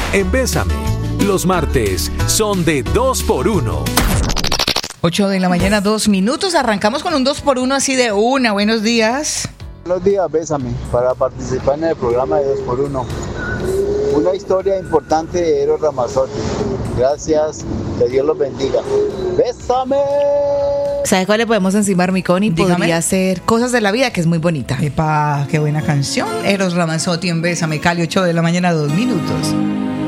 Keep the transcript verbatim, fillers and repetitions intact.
en Bésame. Los martes son de dos por uno. ocho de la mañana, dos minutos. Arrancamos con un dos por uno así de una. Buenos días. Buenos días, Bésame, para participar en el programa de dos por uno. Una historia importante de Eros Ramazzotti. Gracias, que Dios los bendiga. ¡Bésame! ¿Sabes cuál le podemos encimar, mi Connie? Dígame. Podría ser Cosas de la Vida, que es muy bonita. Epa, qué buena canción. Eros Ramazzotti en Bésame, Cali, ocho de la mañana, dos minutos.